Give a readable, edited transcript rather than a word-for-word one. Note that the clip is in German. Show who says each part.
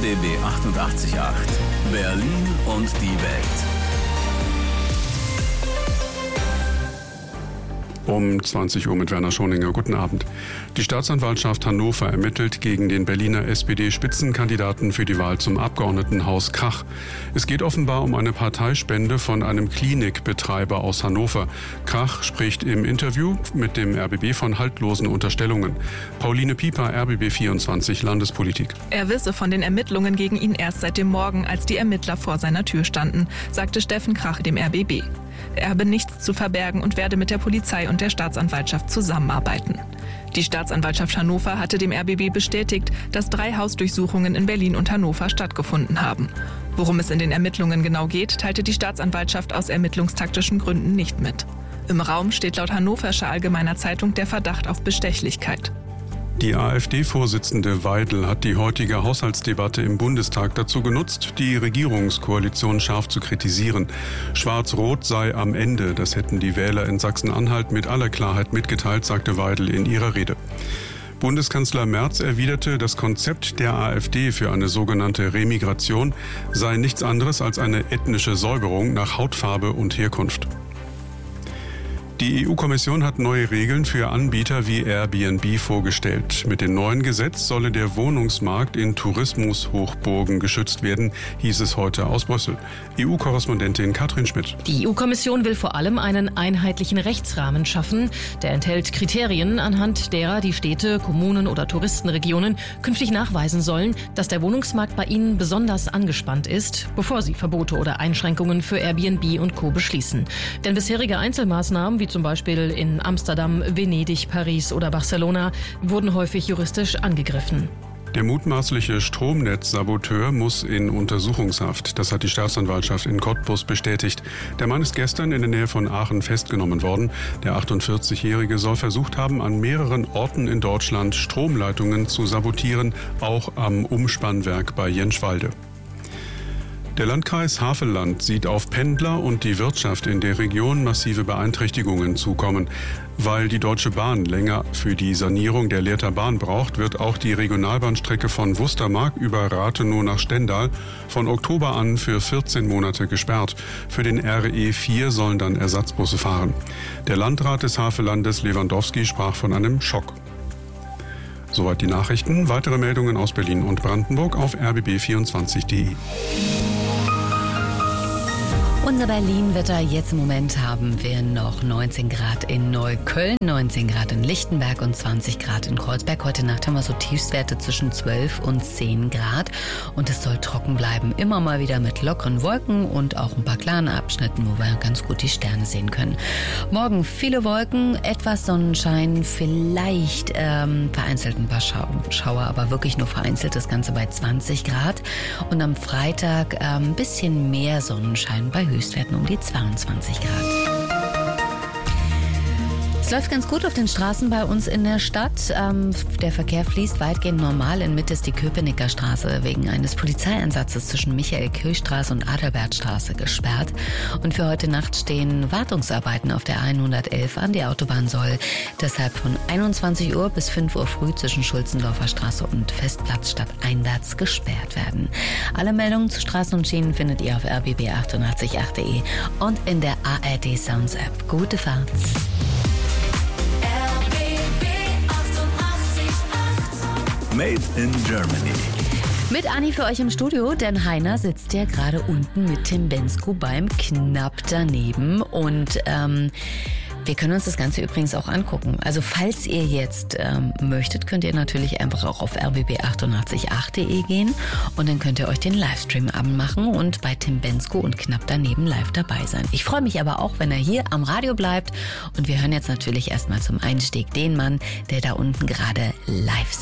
Speaker 1: RBB 88.8 Berlin und die Welt.
Speaker 2: Um 20 Uhr mit Werner Schoninger. Guten Abend. Die Staatsanwaltschaft Hannover ermittelt gegen den Berliner SPD-Spitzenkandidaten für die Wahl zum Abgeordnetenhaus Krach. Es geht offenbar um eine Parteispende von einem Klinikbetreiber aus Hannover. Krach spricht im Interview mit dem RBB von haltlosen Unterstellungen. Pauline Pieper, RBB 24 Landespolitik.
Speaker 3: Er wisse von den Ermittlungen gegen ihn erst seit dem Morgen, als die Ermittler vor seiner Tür standen, sagte Steffen Krach dem RBB. Er habe nichts zu verbergen und werde mit der Polizei und der Staatsanwaltschaft zusammenarbeiten. Die Staatsanwaltschaft Hannover hatte dem RBB bestätigt, dass 3 Hausdurchsuchungen in Berlin und Hannover stattgefunden haben. Worum es in den Ermittlungen genau geht, teilte die Staatsanwaltschaft aus ermittlungstaktischen Gründen nicht mit. Im Raum steht laut Hannoverscher Allgemeiner Zeitung der Verdacht auf Bestechlichkeit.
Speaker 2: Die AfD-Vorsitzende Weidel hat die heutige Haushaltsdebatte im Bundestag dazu genutzt, die Regierungskoalition scharf zu kritisieren. Schwarz-Rot sei am Ende, das hätten die Wähler in Sachsen-Anhalt mit aller Klarheit mitgeteilt, sagte Weidel in ihrer Rede. Bundeskanzler Merz erwiderte, das Konzept der AfD für eine sogenannte Remigration sei nichts anderes als eine ethnische Säuberung nach Hautfarbe und Herkunft. Die EU-Kommission hat neue Regeln für Anbieter wie Airbnb vorgestellt. Mit dem neuen Gesetz solle der Wohnungsmarkt in Tourismushochburgen geschützt werden, hieß es heute aus Brüssel. EU-Korrespondentin Katrin Schmidt.
Speaker 4: Die EU-Kommission will vor allem einen einheitlichen Rechtsrahmen schaffen. Der enthält Kriterien, anhand derer die Städte, Kommunen oder Touristenregionen künftig nachweisen sollen, dass der Wohnungsmarkt bei ihnen besonders angespannt ist, bevor sie Verbote oder Einschränkungen für Airbnb und Co. beschließen. Denn bisherige Einzelmaßnahmen, wie zum Beispiel in Amsterdam, Venedig, Paris oder Barcelona, wurden häufig juristisch angegriffen.
Speaker 2: Der mutmaßliche Stromnetzsaboteur muss in Untersuchungshaft. Das hat die Staatsanwaltschaft in Cottbus bestätigt. Der Mann ist gestern in der Nähe von Aachen festgenommen worden. Der 48-Jährige soll versucht haben, an mehreren Orten in Deutschland Stromleitungen zu sabotieren, auch am Umspannwerk bei Jenschwalde. Der Landkreis Havelland sieht auf Pendler und die Wirtschaft in der Region massive Beeinträchtigungen zukommen. Weil die Deutsche Bahn länger für die Sanierung der Lehrter Bahn braucht, wird auch die Regionalbahnstrecke von Wustermark über Rathenow nach Stendal von Oktober an für 14 Monate gesperrt. Für den RE4 sollen dann Ersatzbusse fahren. Der Landrat des Havellandes Lewandowski sprach von einem Schock. Soweit die Nachrichten. Weitere Meldungen aus Berlin und Brandenburg auf rbb24.de.
Speaker 5: Unser Berlin-Wetter, jetzt im Moment haben wir noch 19 Grad in Neukölln, 19 Grad in Lichtenberg und 20 Grad in Kreuzberg. Heute Nacht haben wir so Tiefstwerte zwischen 12 und 10 Grad und es soll trocken bleiben. Immer mal wieder mit lockeren Wolken und auch ein paar klaren Abschnitten, wo wir ganz gut die Sterne sehen können. Morgen viele Wolken, etwas Sonnenschein, vielleicht vereinzelt ein paar Schauer, aber wirklich nur vereinzelt, das Ganze bei 20 Grad. Und am Freitag ein bisschen mehr Sonnenschein bei Höchstwerten um die 22 Grad. Es läuft ganz gut auf den Straßen bei uns in der Stadt. Der Verkehr fließt weitgehend normal. In Mitte ist die Köpenicker Straße wegen eines Polizeieinsatzes zwischen Michael-Kirch-Straße und Adalbertstraße gesperrt. Und für heute Nacht stehen Wartungsarbeiten auf der 111 an. Die Autobahn soll deshalb von 21 Uhr bis 5 Uhr früh zwischen Schulzendorfer Straße und Festplatz stadteinwärts gesperrt werden. Alle Meldungen zu Straßen und Schienen findet ihr auf rbb888.de und in der ARD Sounds App. Gute Fahrt!
Speaker 1: Made in Germany.
Speaker 5: Mit Anni für euch im Studio, denn Heiner sitzt ja gerade unten mit Tim Bensko beim Knapp daneben und wir können uns das Ganze übrigens auch angucken. Also falls ihr jetzt möchtet, könnt ihr natürlich einfach auch auf rbb888.de gehen und dann könnt ihr euch den Livestream anmachen und bei Tim Bensko und Knapp daneben live dabei sein. Ich freue mich aber auch, wenn er hier am Radio bleibt und wir hören jetzt natürlich erstmal zum Einstieg den Mann, der da unten gerade live